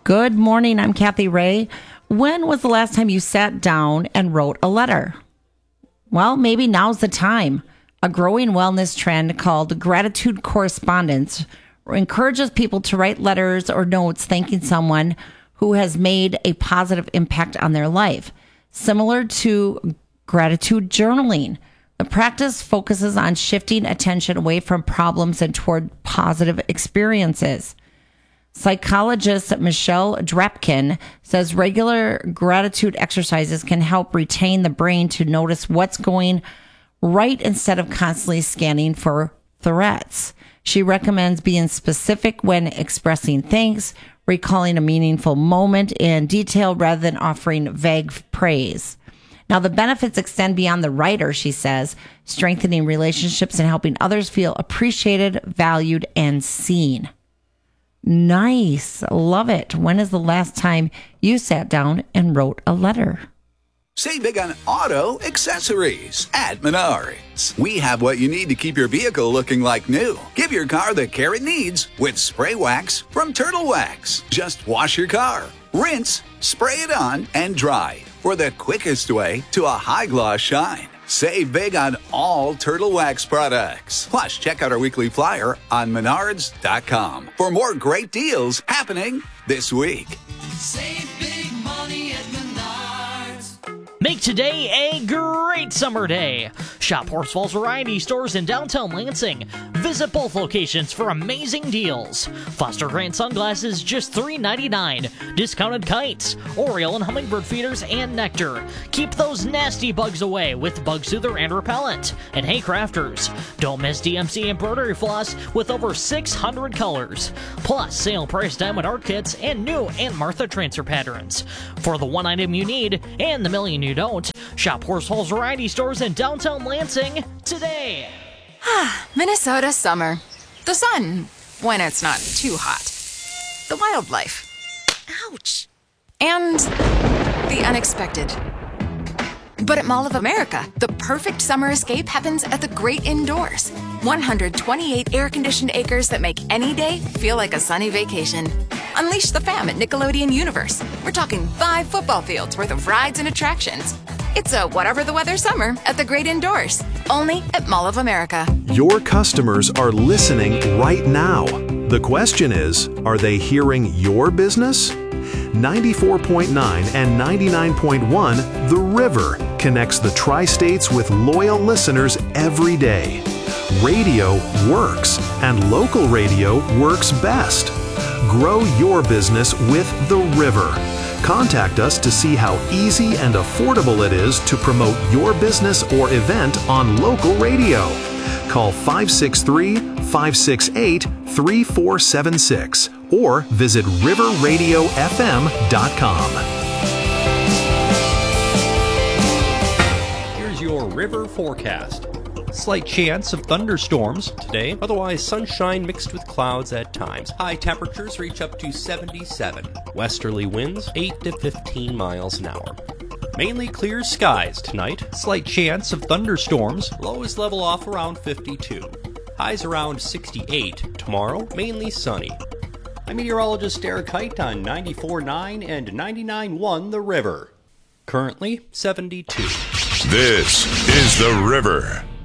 Good morning. I'm Kathy Ray. When was the last time you sat down and wrote a letter? Well, maybe now's the time. A growing wellness trend called gratitude correspondence encourages people to write letters or notes thanking someone who has made a positive impact on their life. Similar to gratitude journaling, the practice focuses on shifting attention away from problems and toward positive experiences. Psychologist Michelle Drapkin says regular gratitude exercises can help retain the brain to notice what's going right instead of constantly scanning for threats. She recommends being specific when expressing thanks, recalling a meaningful moment in detail rather than offering vague praise. Now, the benefits extend beyond the writer, she says, strengthening relationships and helping others feel appreciated, valued, and seen. Nice. Love it. When is the last time you sat down and wrote a letter? Save big on auto accessories at Menards. We have what you need to keep your vehicle looking like new. Give your car the care it needs with spray wax from Turtle Wax. Just wash your car, rinse, spray it on, and dry for the quickest way to a high-gloss shine. Save big on all Turtle Wax products. Plus, check out our weekly flyer on Menards.com for more great deals happening this week. Save big money at Menards. Make today a great summer day. Shop Horsfall's Variety Stores in downtown Lansing. Visit both locations for amazing deals. Foster Grant sunglasses just $3.99. Discounted kites, Oriole and hummingbird feeders, and nectar. Keep those nasty bugs away with Bug Soother and Repellent. And hey crafters, don't miss DMC embroidery floss with over 600 colors. Plus sale price diamond art kits and new Aunt Martha transfer patterns. For the one item you need and the million you don't, shop Horsfall's Variety Stores in downtown Lansing today. Minnesota summer. The sun, when it's not too hot. The wildlife. Ouch. And the unexpected. But at Mall of America, the perfect summer escape happens at the great indoors. 128 air-conditioned acres that make any day feel like a sunny vacation. Unleash the fam at Nickelodeon Universe. We're talking 5 football fields worth of rides and attractions. It's a whatever the weather summer at the great indoors. Only at Mall of America. Your customers are listening right now. The question is, are they hearing your business? 94.9 and 99.1 The River connects the Tri-States with loyal listeners every day. Radio works, and local radio works best. Grow your business with The River. Contact us to see how easy and affordable it is to promote your business or event on local radio. Call 563-568-3476 or visit riverradiofm.com. Here's your river forecast. Slight chance of thunderstorms today, otherwise sunshine mixed with clouds at times. High temperatures reach up to 77. Westerly winds 8 to 15 miles an hour. Mainly clear skies tonight. Slight chance of thunderstorms. Lows level off around 52. Highs around 68. Tomorrow, mainly sunny. I'm meteorologist Derek Height on 94.9 and 99.1 The River. Currently 72. This is The River.